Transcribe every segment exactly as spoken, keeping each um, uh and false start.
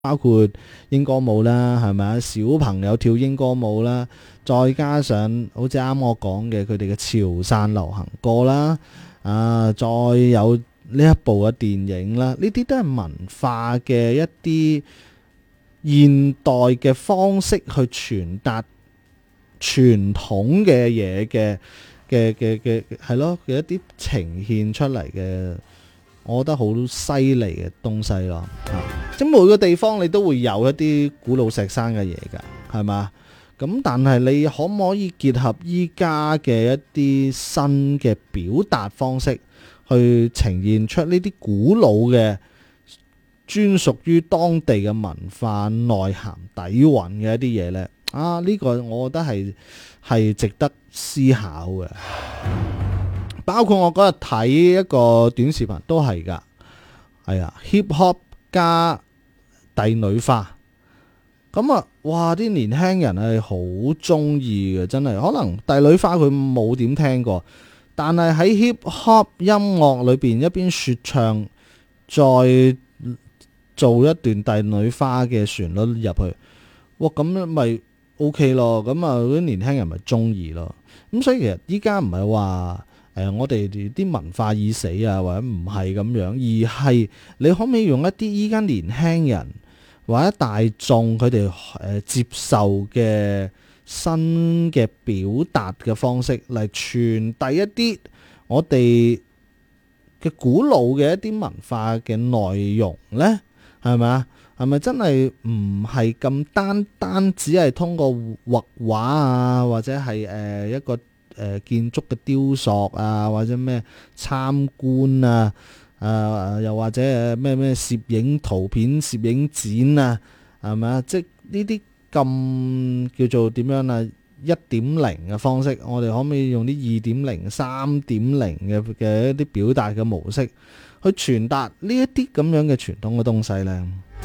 包括英歌舞啦，係咪啊？小朋友跳英歌舞啦，再加上好似啱我講嘅佢哋嘅潮汕流行歌啦，啊，再有呢一部嘅電影啦，呢啲都係文化嘅一啲現代嘅方式去傳達傳統嘅嘢嘅嘅嘅嘅係咯嘅一啲呈現出嚟嘅，我覺得好犀利嘅東西咯。啊，即係每個地方你都會有一啲古老石山嘅嘢㗎，係嘛？咁但係你可唔可以結合依家嘅一啲新嘅表達方式，去呈現出呢啲古老嘅專屬於當地嘅文化內涵底蘊嘅一啲嘢呢？啊，呢個我覺得係係值得思考嘅。包括我嗰日睇一個短視頻都係㗎，係啊 hip hop 加帝女花。咁啊，哇！啲年輕人係好中意嘅，真係。可能帝女花佢冇點聽過，但係喺 hip hop 音樂裏邊一邊說唱，再做一段帝女花嘅旋律入去，哇！咁咪 OK 咯。咁啊，啲年輕人咪中意咯。咁所以其實依家唔係話誒我哋啲文化已死啊，或者唔係咁樣，而係你可唔可以用一啲依家年輕人或者大眾佢哋誒接受嘅新嘅表達嘅方式嚟傳遞一啲我哋嘅古老嘅一啲文化嘅內容呢？係咪啊？係咪真係唔係咁單單只係通過畫畫啊，或者係誒一個誒建築嘅雕塑啊，或者咩參觀啊？誒、呃、又或者誒咩咩攝影圖片攝影展啊，係咪啊？即係呢啲咁叫做點樣啊？一點零嘅方式，我哋可唔可以用啲二點零、三點零嘅嘅一啲表達嘅模式去傳達呢一啲咁樣嘅傳統嘅東西呢？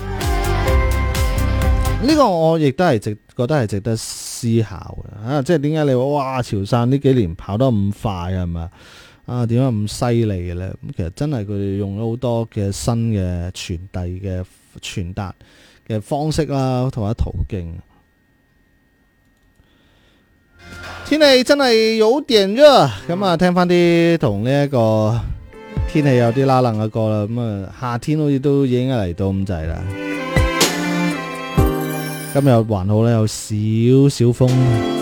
呢、呢個我亦都係值覺得係值得思考嘅啊！即係點解你話哇潮汕呢幾年跑得咁快係咪啊？點解咁犀利嘅咧？咁其實真係佢哋用咗好多嘅新嘅傳遞嘅傳達嘅方式啦，同埋途徑。天氣真係有點熱，咁啊聽翻啲同呢一個天氣有啲拉冷嘅歌啦。咁啊夏天好似都已經嚟到咁滯啦。今日還好咧，有少少風。